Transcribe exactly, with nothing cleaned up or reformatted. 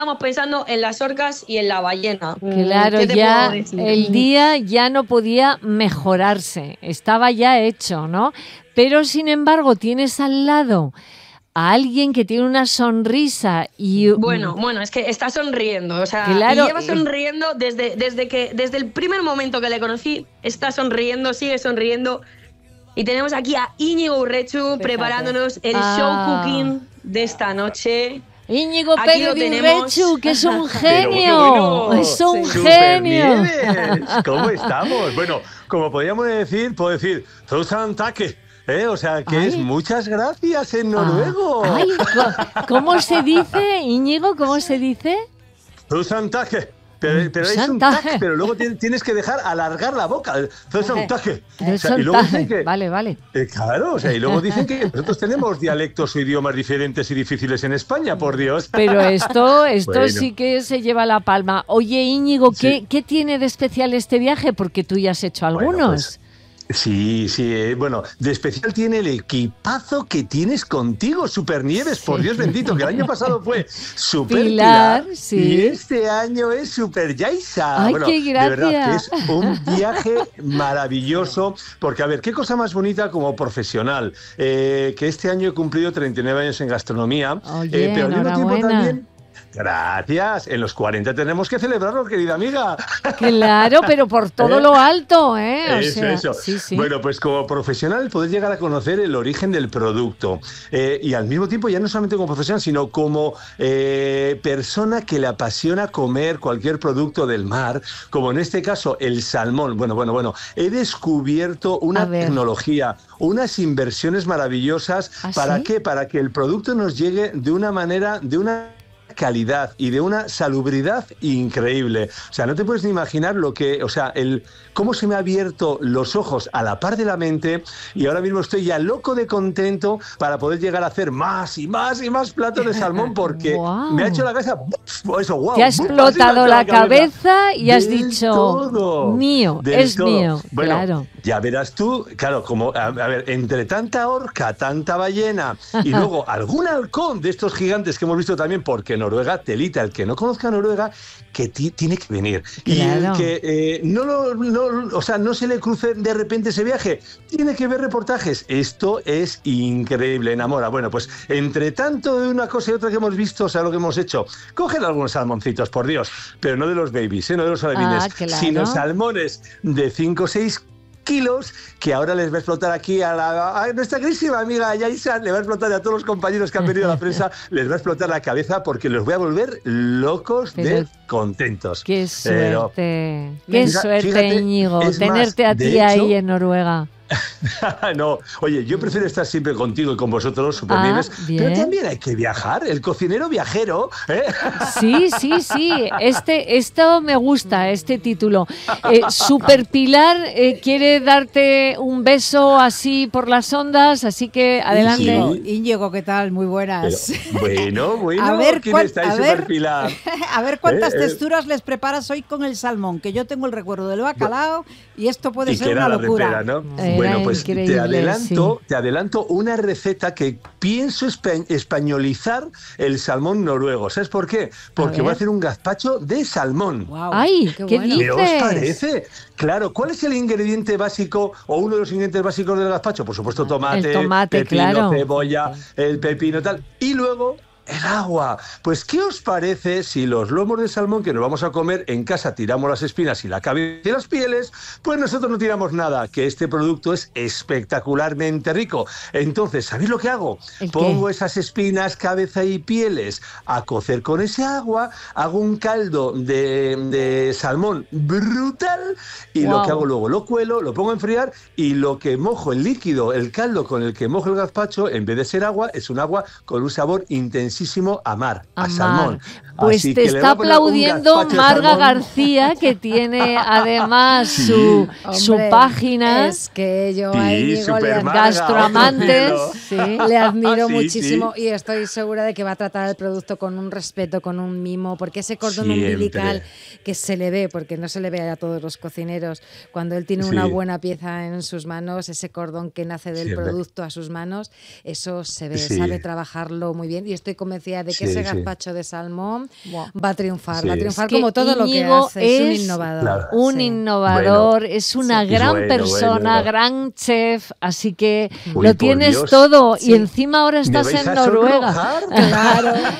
Estamos pensando en las orcas y en la ballena. Claro, ¿Qué te ya puedo decir? el día ya no podía mejorarse, estaba ya hecho, ¿no? Pero sin embargo tienes al lado a alguien que tiene una sonrisa y Bueno, bueno, es que está sonriendo, o sea, y claro, lleva sonriendo desde, desde que, desde el primer momento que le conocí, está sonriendo, sigue sonriendo. Y tenemos aquí a Íñigo Urrechu Fíjate. preparándonos el Ah. show cooking de esta noche. Íñigo Aquí Pérez lo de tenemos. Urrechu, que es un Pero genio, bueno, bueno. es un Sí. genio. Supernieves, ¿cómo estamos? Bueno, como podríamos decir, puedo decir, Tusen Takke, ¿eh? O sea, que Ay. es muchas gracias en noruego. Ah, ay, co- ¿cómo se dice, Íñigo? ¿Cómo se dice? Tusen Takke. Pero, pero es un Santaje. tac, pero luego tien- tienes que dejar alargar la boca. Tusen Takke. De O sea, y luego Santaje. dicen que, Vale, vale. Eh, claro, o sea, y luego dicen que nosotros tenemos dialectos o idiomas diferentes y difíciles en España, por Dios. Pero esto, esto Bueno. sí que se lleva la palma. Oye, Íñigo, ¿qué, Sí. ¿qué tiene de especial este viaje? Porque tú ya has hecho Bueno, algunos. pues, sí, sí, eh, bueno, de especial tiene el equipazo que tienes contigo, Supernieves, por Sí. Dios bendito, que el año pasado fue Super Pilar, Pilar, sí. y este año es Super Yaisa. Ay, Bueno, qué de verdad que gracia. es un viaje maravilloso, porque a ver, qué cosa más bonita como profesional, eh, que este año he cumplido treinta y nueve años en gastronomía, Oye, eh, pero al mismo tiempo enhorabuena. también... Gracias. En los cuarenta tenemos que celebrarlo, querida amiga. Claro, pero por todo ¿Eh? lo alto, ¿eh? O Eso, sea, eso. sí, sí. Bueno, pues como profesional poder llegar a conocer el origen del producto eh, y al mismo tiempo ya no solamente como profesional, sino como eh, persona que le apasiona comer cualquier producto del mar, como en este caso el salmón. Bueno, bueno, bueno, he descubierto A una ver. tecnología, unas inversiones maravillosas. ¿Ah, ¿Para sí? qué? Para que el producto nos llegue de una manera, de una calidad y de una salubridad increíble. O sea, no te puedes ni imaginar lo que, o sea, el cómo se me ha abierto los ojos a la par de la mente y ahora mismo estoy ya loco de contento para poder llegar a hacer más y más y más platos de salmón porque Guau. me ha hecho la cabeza, eso, wow, Te ha explotado la cabeza y has Del dicho, todo, mío, del es todo. mío. Bueno, Claro. ya verás tú, claro, como, a, a ver, entre tanta orca, tanta ballena y luego algún halcón de estos gigantes que hemos visto también, porque Noruega, telita, el que no conozca Noruega, que ti- tiene que venir. Y el Claro. que eh, no, lo- no, o sea, no se le cruce de repente ese viaje, tiene que ver reportajes. Esto es increíble, enamora. Bueno, pues entre tanto de una cosa y otra que hemos visto, o sea, lo que hemos hecho, cogen algunos salmoncitos, por Dios, pero no de los babies, ¿eh? No de los alevines, Ah, claro. sino salmones de cinco o seis kilos, que ahora les va a explotar aquí a, la, a nuestra queridísima amiga Yaisa, le va a explotar y a todos los compañeros que han venido a la prensa, les va a explotar la cabeza porque los voy a volver locos Pero de contentos. Qué Pero- suerte, qué Fija- suerte, fíjate, Íñigo, es tenerte más, a de ti ahí hecho- en Noruega. No, oye, yo prefiero estar siempre contigo y con vosotros, los Supernieves, Ah, pero bien. también hay que viajar, el cocinero viajero, ¿eh? Sí, sí, sí. Este, esto me gusta, este título. Eh, Super Pilar eh, quiere darte un beso así por las ondas, así que adelante. Íñigo, Sí. Íñigo, ¿qué tal? Muy buenas. Pero, bueno, bueno, A ver, ¿quién cuán- está ahí, a ver. Superpilar? A ver cuántas Eh, eh. texturas les preparas hoy con el salmón, que yo tengo el recuerdo del bacalao y esto puede Y ser que era una la locura. repera, ¿no? Era Bueno, pues increíble, te adelanto, sí. te adelanto una receta que pienso espa- españolizar el salmón noruego. ¿Sabes por qué? Porque ver. voy a hacer un gazpacho de salmón. Guau, Ay, ¿qué bueno. ¿Qué os dices? parece? Claro, ¿cuál es el ingrediente básico o uno de los ingredientes básicos del gazpacho? Por supuesto, tomate, El tomate, pepino, claro. cebolla, el pepino tal. Y luego el agua. Pues, ¿qué os parece si los lomos de salmón que nos vamos a comer en casa tiramos las espinas y la cabeza y las pieles? Pues nosotros no tiramos nada, que este producto es espectacularmente rico. Entonces, ¿sabéis lo que hago? ¿El qué? Pongo esas espinas, cabeza y pieles a cocer con ese agua, hago un caldo de, de salmón brutal y lo Guau. que hago luego lo cuelo, lo pongo a enfriar y lo que mojo, el líquido, el caldo con el que mojo el gazpacho, en vez de ser agua, es un agua con un sabor intensísimo a mar, a, A mar. salmón. Pues Así te que le está voy a poner un aplaudiendo gazpacho de Marga salmón. García, que tiene además Sí. su, su Hombre, página. Es que yo Sí, a Íñigo le, Super ad- Marga, Gastroamantes, otro sí. le admiro Sí, muchísimo sí. y estoy segura de que va a tratar el producto con un respeto, con un mimo, porque ese cordón Siempre. umbilical que se le ve, porque no se le ve a todos los cocineros, cuando él tiene una Sí. buena pieza en sus manos, ese cordón que nace del Siempre. producto a sus manos, eso se ve, Sí. sabe trabajarlo muy bien y estoy convencida de que Sí, ese sí. gazpacho de salmón Buah. va a triunfar, Sí. va a triunfar Es que como todo lo que Íñigo hace, es un es innovador. Claro. Un Sí. innovador, Bueno, es una sí. gran Bueno, persona, bueno. gran chef, así que Uy, lo por tienes Dios. todo Sí. y encima ahora ¿Me estás vais en a Noruega. sonrojar? Claro.